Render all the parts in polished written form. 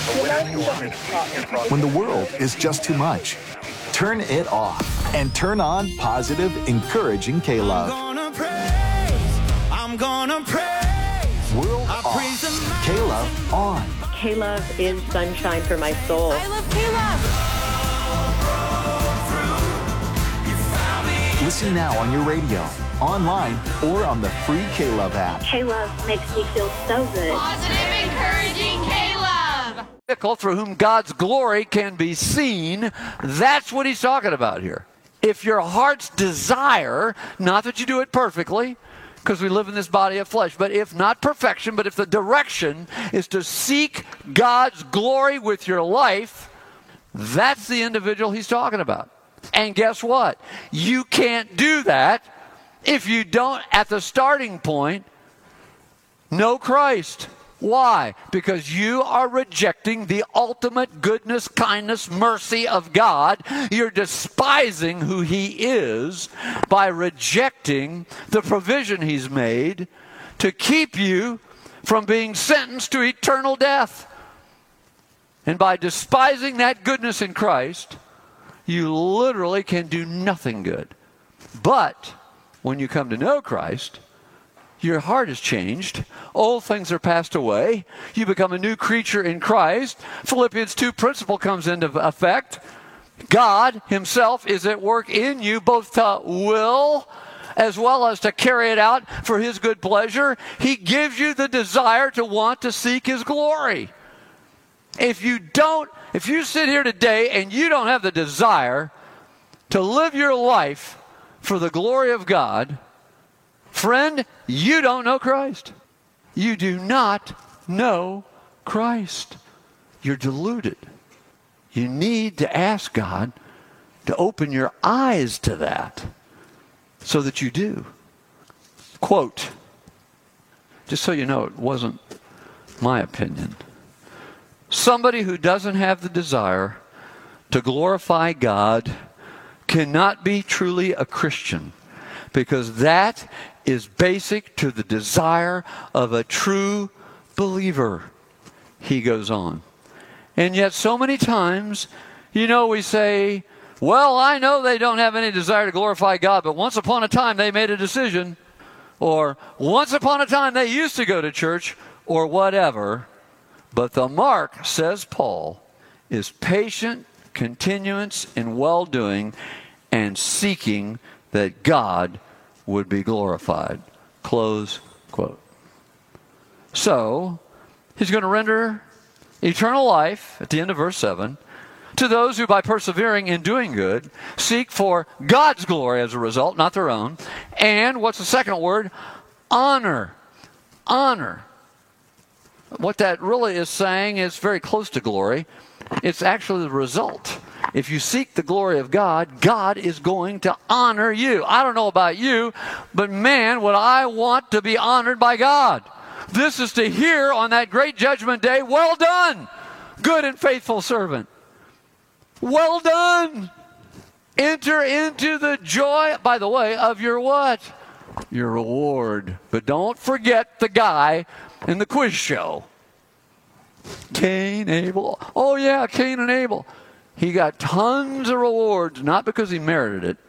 When the world is just too much, turn it off and turn on positive, encouraging K-Love. I'm gonna praise. World off, K-Love on. K-Love is sunshine for my soul. I love K-Love. Listen now on your radio, online, or on the free K-Love app. K-Love makes me feel so good. Positive, encouraging K-Love. Through whom God's glory can be seen. That's what he's talking about here. If your heart's desire, not that you do it perfectly, because we live in this body of flesh, but if not perfection, but if the direction is to seek God's glory with your life, that's the individual he's talking about. And guess what? You can't do that if you don't, at the starting point, know Christ. Why? Because you are rejecting the ultimate goodness, kindness, mercy of God. You're despising who he is by rejecting the provision he's made to keep you from being sentenced to eternal death. And by despising that goodness in Christ, you literally can do nothing good. But when you come to know Christ, your heart is changed. Old things are passed away. You become a new creature in Christ. Philippians 2 principle comes into effect. God himself is at work in you both to will as well as to carry it out for his good pleasure. He gives you the desire to want to seek his glory. If you sit here today and you don't have the desire to live your life for the glory of God, friend, you don't know Christ. You do not know Christ. You're deluded. You need to ask God to open your eyes to that so that you do. Quote, just so you know, it wasn't my opinion. Somebody who doesn't have the desire to glorify God cannot be truly a Christian, because that is basic to the desire of a true believer, he goes on. And yet so many times, we say, well, I know they don't have any desire to glorify God, but once upon a time they made a decision, or once upon a time they used to go to church, or whatever. But the mark, says Paul, is patient continuance in well-doing and seeking that God would be glorified. Close quote. So, he's going to render eternal life, at the end of verse 7, to those who by persevering in doing good seek for God's glory as a result, not their own. And, what's the second word? Honor. Honor. What that really is saying is very close to glory. It's actually the result. If you seek the glory of God, God is going to honor you. I don't know about you, but man, would I want to be honored by God. This is to hear on that great judgment day, well done, good and faithful servant. Well done. Enter into the joy, by the way, of your what? Your reward. But don't forget the guy in the quiz show. Cain, Abel. Oh yeah, Cain and Abel. He got tons of rewards, not because he merited it.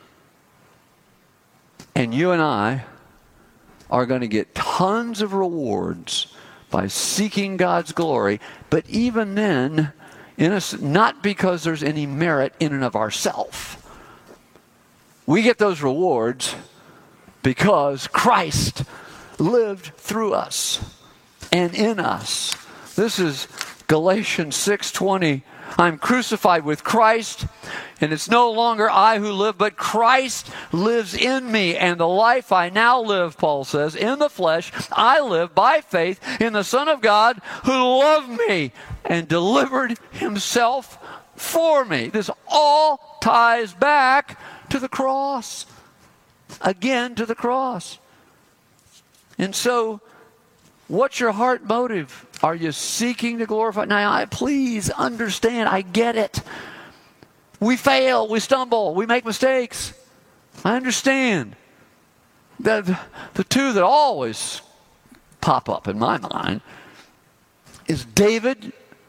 And you and I are going to get tons of rewards by seeking God's glory, but even then, not because there's any merit in and of ourselves. We get those rewards because Christ lived through us and in us. This is Galatians 6:20. I'm crucified with Christ, and it's no longer I who live, but Christ lives in me. And the life I now live, Paul says, in the flesh, I live by faith in the Son of God who loved me and delivered himself for me. This all ties back to the cross. Again, to the cross. And so, what's your heart motive? Are you seeking to glorify? Now, please understand, I get it. We fail, we stumble, we make mistakes. I understand. The two that always pop up in my mind is David